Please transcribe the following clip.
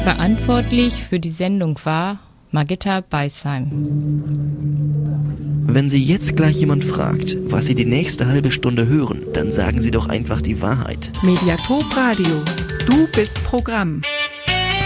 Verantwortlich für die Sendung war Margitta Beisheim. Wenn Sie jetzt gleich jemand fragt, was Sie die nächste halbe Stunde hören, dann sagen Sie doch einfach die Wahrheit. Mediathek Radio. Du bist Programm.